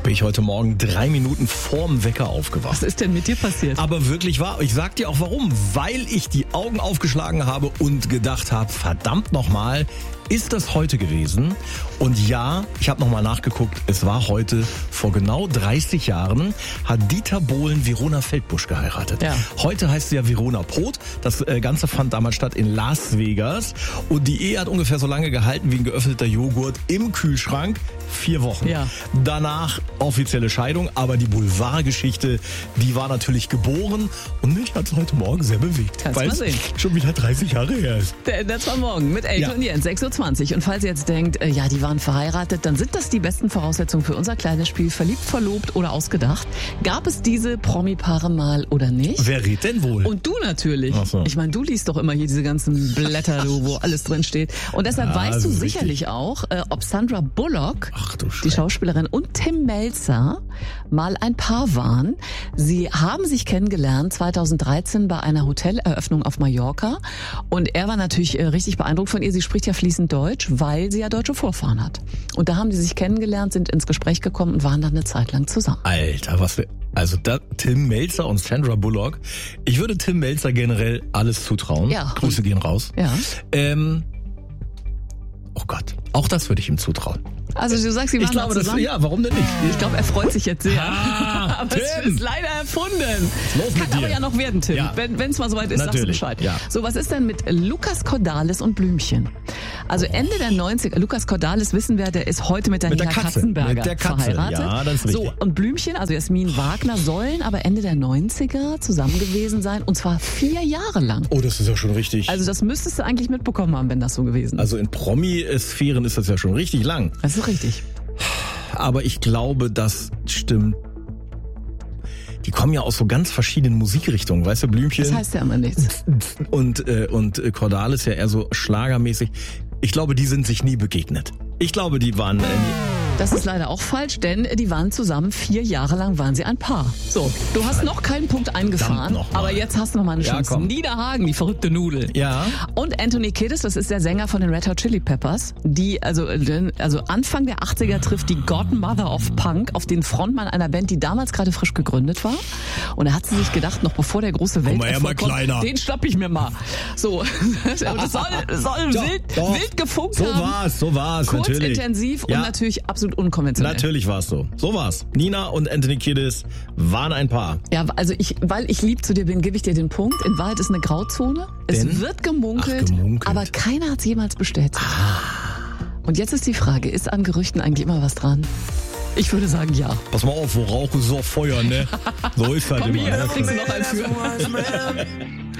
bin ich heute Morgen 3 Minuten vorm Wecker aufgewacht. Was ist denn mit dir passiert? Aber wirklich wahr. Ich sag dir auch warum. Weil ich die Augen aufgeschlagen habe und gedacht habe, verdammt nochmal, ist das heute gewesen? Und ja, ich habe nochmal nachgeguckt, es war heute, vor genau 30 Jahren, hat Dieter Bohlen Verona Feldbusch geheiratet. Ja. Heute heißt sie ja Verona Poth. Das Ganze fand damals statt in Las Vegas. Und die Ehe hat ungefähr so lange gehalten wie ein geöffneter Joghurt im Kühlschrank. 4 Wochen. Ja. Danach offizielle Scheidung, aber die Boulevardgeschichte, die war natürlich geboren. Und mich hat es heute Morgen sehr bewegt. Kannst weil mal sehen. es schon wieder 30 Jahre her ist. Das war morgen mit Elke und Jens, 6:20 Uhr. Und falls ihr jetzt denkt, ja, die waren verheiratet, dann sind das die besten Voraussetzungen für unser kleines Spiel Verliebt, Verlobt oder Ausgedacht. Gab es diese Promi-Paare mal oder nicht? Wer redet denn wohl? Und du natürlich. Ach so. Ich meine, du liest doch immer hier diese ganzen Blätter, wo alles drin steht. Und deshalb weißt du sicherlich auch, ob Sandra Bullock, die Schauspielerin, und Tim Melzer mal ein Paar waren. Sie haben sich kennengelernt 2013 bei einer Hoteleröffnung auf Mallorca. Und er war natürlich richtig beeindruckt von ihr. Sie spricht ja fließend Deutsch, weil sie ja deutsche Vorfahren hat. Und da haben die sich kennengelernt, sind ins Gespräch gekommen und waren dann eine Zeit lang zusammen. Alter, Tim Melzer und Sandra Bullock. Ich würde Tim Melzer generell alles zutrauen. Ja. Grüße gehen raus. Ja. Oh Gott, auch das würde ich ihm zutrauen. Also du sagst, sie waren da zusammen? Ja, warum denn nicht? Ich glaube, er freut sich jetzt sehr. Aber Tim. es ist leider erfunden. Los mit Kann dir. aber ja noch werden, Tim. Ja. Wenn es mal soweit ist, sagst du Natürlich, Bescheid. ja. So, was ist denn mit Lukas Cordalis und Blümchen? Also Ende der 90er, Lukas Cordalis, wissen wir, der ist heute mit der Nia Katze. Katzenberger Mit der Katze. verheiratet. Ja, das ist richtig. So, und Blümchen, also Jasmin Wagner, sollen aber Ende der 90er zusammen gewesen sein. Und zwar 4 Jahre lang. Oh, das ist ja schon richtig. Also das müsstest du eigentlich mitbekommen haben, wenn das so gewesen ist. Also in Promi-Sphären ist das ja schon richtig lang. Das ist richtig. Aber ich glaube, das stimmt. Die kommen ja aus so ganz verschiedenen Musikrichtungen, weißt du, Blümchen? Das heißt ja immer nichts. Und Cordalis ja eher so schlagermäßig. Ich glaube, die sind sich nie begegnet. Ich glaube, die waren Das ist leider auch falsch, denn die waren zusammen 4 Jahre lang, waren sie ein Paar. So, du hast noch keinen Punkt eingefahren, noch mal. aber jetzt hast du noch mal eine Chance. Komm. Niederhagen, die verrückte Nudel. Ja. Und Anthony Kiedis, das ist der Sänger von den Red Hot Chili Peppers, die also Anfang der 80er trifft die Godmother of Punk auf den Frontmann einer Band, die damals gerade frisch gegründet war. Und da hat sie sich gedacht, noch bevor der große Welterfolg kommt, den schnapp ich mir mal. So, das soll wild gefunkt haben. So war's, Kurz, natürlich. intensiv und Ja. natürlich absolut unkonventionell. Natürlich war's so. So war's. Nina und Anthony Kiedis waren ein Paar. Ja, also weil ich lieb zu dir bin, gebe ich dir den Punkt. In Wahrheit ist eine Grauzone. Denn? Es wird gemunkelt, aber keiner hat es jemals bestätigt. Und jetzt ist die Frage, ist an Gerüchten eigentlich immer was dran? Ich würde sagen, ja. Pass mal auf, wo Rauch ist auch Feuer, ne? So ist halt Komm immer. hier, da Ne? kriegst du noch einen für.